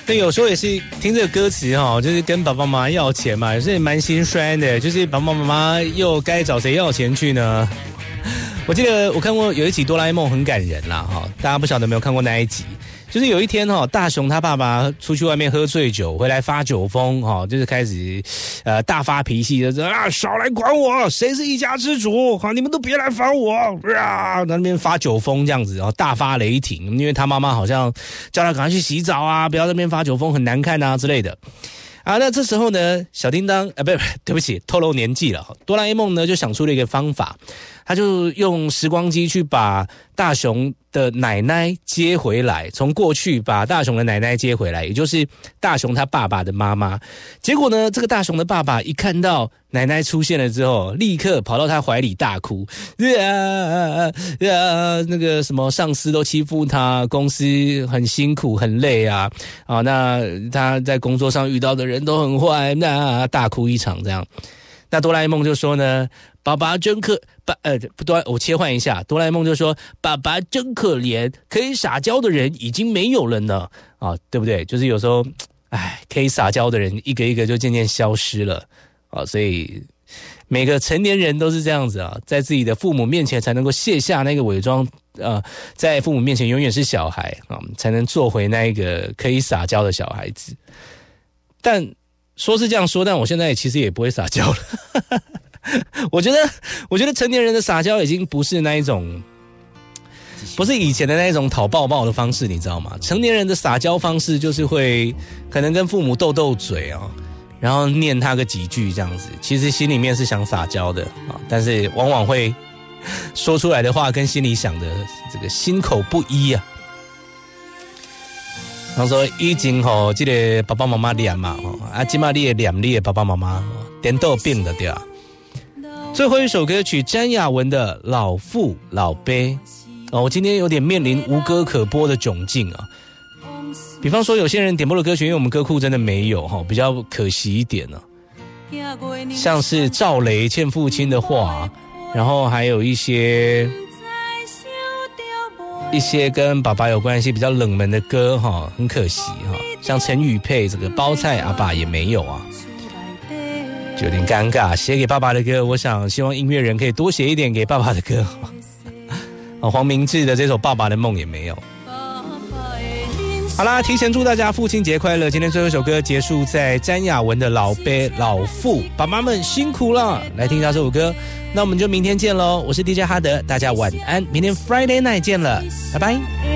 那有时候也是听这个歌词哈，就是跟爸爸妈妈要钱嘛，也是蛮心酸的。就是爸爸妈妈又该找谁要钱去呢？我记得我看过有一集《哆啦 A 梦》很感人啦哈，大家不晓得有没有看过那一集？就是有一天哈，大雄他爸爸出去外面喝醉酒，回来发酒疯哈，就是开始大发脾气，就是少来管我，谁是一家之主？好，你们都别来烦我那边发酒疯这样子，然后大发雷霆，因为他妈妈好像叫他赶快去洗澡啊，不要在那边发酒疯，很难看啊之类的。那这时候呢，小叮当对不起，透露年纪了。哆啦 A 梦呢就想出了一个方法，他就用时光机去把大雄的奶奶接回来，从过去把大雄的奶奶接回来，也就是大雄他爸爸的妈妈。结果呢，这个大雄的爸爸一看到奶奶出现了之后，立刻跑到他怀里大哭，那个什么上司都欺负他，公司很辛苦很累啊，那他在工作上遇到的人都很坏，那大哭一场这样。那哆啦 A 梦就说呢，爸爸真我切换一下，哆啦 A 梦就说爸爸真可怜，可以撒娇的人已经没有了呢，对不对？就是有时候可以撒娇的人一个一个就渐渐消失了所以每个成年人都是这样子在自己的父母面前才能够卸下那个伪装，在父母面前永远是小孩才能做回那一个可以撒娇的小孩子。但说是这样说，但我现在其实也不会撒娇了。我觉得成年人的撒娇已经不是那一种，不是以前的那一种讨抱抱的方式，你知道吗？成年人的撒娇方式就是会可能跟父母斗斗嘴然后念他个几句这样子，其实心里面是想撒娇的但是往往会说出来的话跟心里想的这个心口不一啊。他说已经这个爸爸妈妈念嘛现在你也念你的爸爸妈妈颠倒病的对吧？最后一首歌曲詹雅雯的老父老悲我今天有点面临无歌可播的窘境比方说有些人点播的歌曲，因为我们歌库真的没有比较可惜一点像是赵雷欠父亲的话，然后还有一些跟爸爸有关系比较冷门的歌很可惜像陈宇佩这个包菜阿爸也没有就有点尴尬。写给爸爸的歌，我想希望音乐人可以多写一点给爸爸的歌黄明志的这首《爸爸的梦》也没有。好啦，提前祝大家父亲节快乐。今天最后一首歌结束在詹雅雯的老悲老父，爸妈们辛苦了。来听一下这首歌，那我们就明天见咯。我是 DJ 哈德，大家晚安，明天 Friday night 见了，拜拜。